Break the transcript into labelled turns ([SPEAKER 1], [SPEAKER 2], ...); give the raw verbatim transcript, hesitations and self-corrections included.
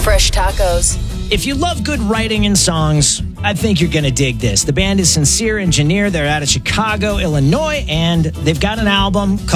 [SPEAKER 1] fresh tacos.
[SPEAKER 2] If you love good writing and songs, I think you're going to dig this. The band is Sincere Engineer. They're out of Chicago, Illinois, and they've got an album called